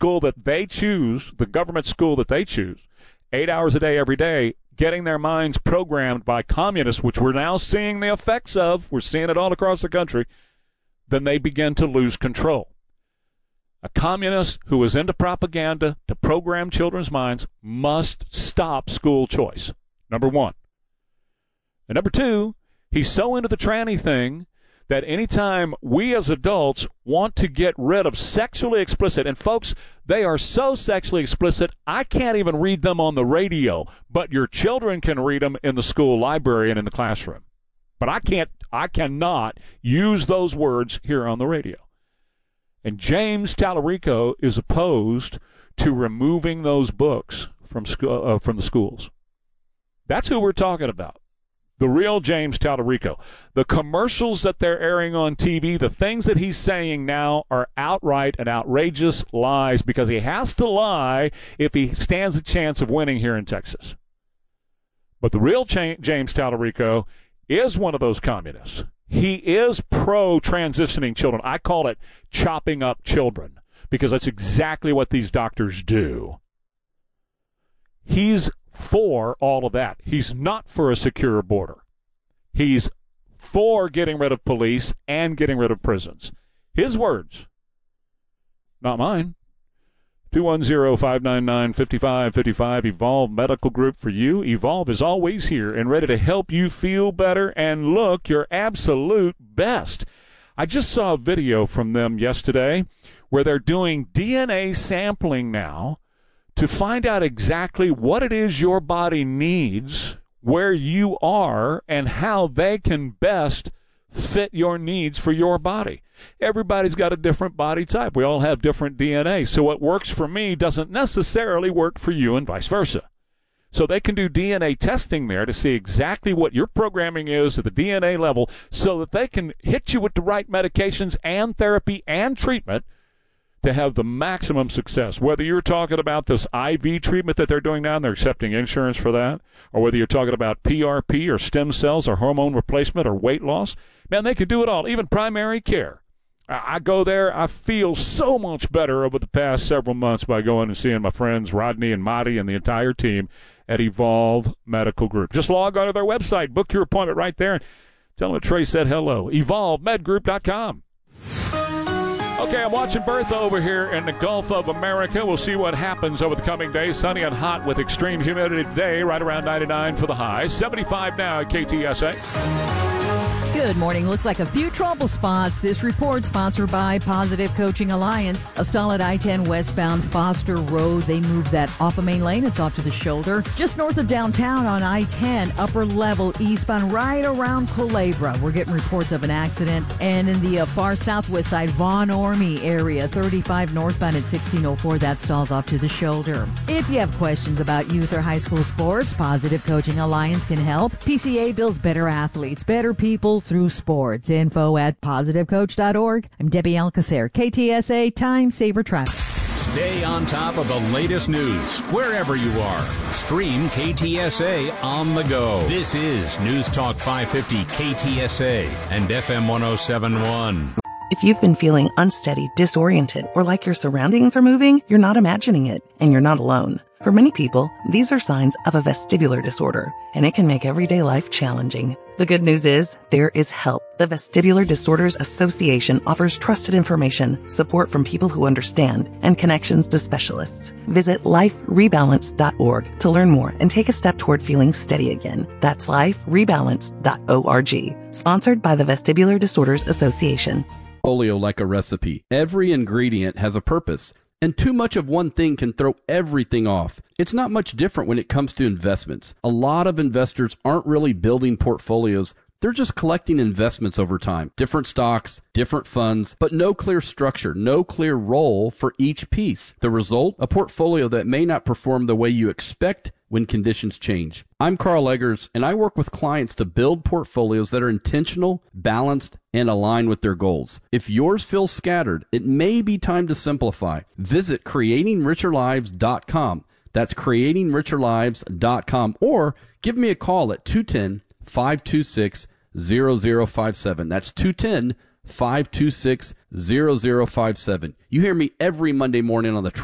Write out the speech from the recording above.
school that they choose, the government school that they choose, 8 hours a day, every day, getting their minds programmed by communists, which we're now seeing the effects of, we're seeing it all across the country, then they begin to lose control. A communist who is into propaganda to program children's minds must stop school choice, number one. And number two, he's so into the tranny thing that anytime we as adults want to get rid of sexually explicit, and folks, they are so sexually explicit, I can't even read them on the radio, but your children can read them in the school library and in the classroom. But I cannot use those words here on the radio. And James Tallarico is opposed to removing those books from the schools. That's who we're talking about. The real James Tallarico. The commercials that they're airing on TV, the things that he's saying now are outright and outrageous lies, because he has to lie if he stands a chance of winning here in Texas. But the real James Tallarico is one of those communists. He is pro-transitioning children. I call it chopping up children, because that's exactly what these doctors do. He's for all of that. He's not for a secure border. He's for getting rid of police and getting rid of prisons. His words, not mine. 210-599-5555, Evolve Medical Group for you. Evolve is always here and ready to help you feel better and look your absolute best. I just saw a video from them yesterday where they're doing DNA sampling now to find out exactly what it is your body needs, where you are, and how they can best fit your needs for your body. Everybody's got a different body type. We all have different DNA. So what works for me doesn't necessarily work for you, and vice versa. So they can do DNA testing there to see exactly what your programming is at the DNA level, so that they can hit you with the right medications and therapy and treatment to have the maximum success. Whether you're talking about this IV treatment that they're doing now, and they're accepting insurance for that, or whether you're talking about PRP or stem cells or hormone replacement or weight loss, man, they can do it all, even primary care. I go there. I feel so much better over the past several months by going and seeing my friends Rodney and Marty and the entire team at Evolve Medical Group. Just log on to their website, book your appointment right there, and tell them that Trey said hello. EvolveMedGroup.com. Okay, I'm watching Bertha over here in the Gulf of America. We'll see what happens over the coming days. Sunny and hot with extreme humidity today, right around 99 for the high. 75 now at KTSA. Good morning. Looks like a few trouble spots. This report sponsored by Positive Coaching Alliance. A stall at I-10 westbound Foster Road. They moved that off of main lane. It's off to the shoulder. Just north of downtown on I-10, upper level eastbound right around Culebra. We're getting reports of an accident. And in the far southwest side, Von Ormy area, 35 northbound at 1604. That stall's off to the shoulder. If you have questions about youth or high school sports, Positive Coaching Alliance can help. PCA builds better athletes, better people through sports. Info at positivecoach.org. I'm Debbie Alcacer, KTSA Time Saver Traffic. Stay on top of the latest news wherever you are. Stream KTSA on the go. This is News Talk 550 KTSA and FM 1071. If you've been feeling unsteady, disoriented, or like your surroundings are moving, you're not imagining it, and you're not alone. For many people, these are signs of a vestibular disorder, and it can make everyday life challenging. The good news is, there is help. The Vestibular Disorders Association offers trusted information, support from people who understand, and connections to specialists. Visit liferebalance.org to learn more and take a step toward feeling steady again. That's liferebalance.org. Sponsored by the Vestibular Disorders Association. Portfolio like a recipe. Every ingredient has a purpose, and too much of one thing can throw everything off. It's not much different when it comes to investments. A lot of investors aren't really building portfolios. They're just collecting investments over time. Different stocks, different funds, but no clear structure, no clear role for each piece. The result? A portfolio that may not perform the way you expect when conditions change. I'm Carl Eggers, and I work with clients to build portfolios that are intentional, balanced, and align with their goals. If yours feels scattered, it may be time to simplify. Visit creatingricherlives.com. That's creatingricherlives.com, or give me a call at 210-526-0057. That's 210-526-0057. You hear me every Monday morning on the